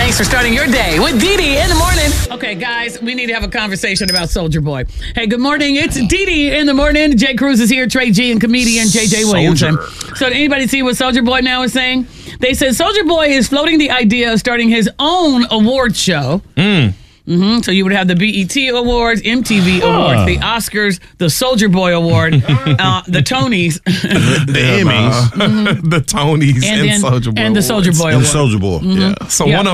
Thanks for starting your day with Dee Dee in the morning. Okay, guys, we need to have a conversation about Soulja Boy. Hey, good morning. It's Dee Dee in the morning. Jay Cruz is here, Trey G, and comedian JJ Williamson. So did anybody see what Soulja Boy now is saying? They said Soulja Boy is floating the idea of starting his own award show. So you would have the BET Awards, MTV Awards, the Oscars, the Soulja Boy Award, the Tonys, the Emmys, the Tonys, and Soulja Boy and the Soulja Boy Award. And the Soulja Boy. Yeah. So one of